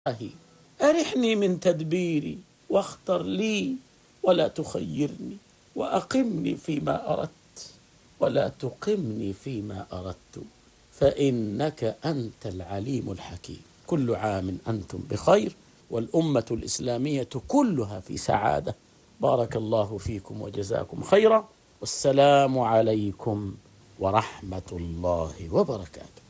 أرحني من تدبيري واختر لي ولا تخيرني، وأقمني فيما أردت ولا تقمني فيما أردت، فإنك أنت العليم الحكيم. كل عام أنتم بخير، والأمة الإسلامية كلها في سعادة. بارك الله فيكم وجزاكم خيرا، والسلام عليكم ورحمة الله وبركاته.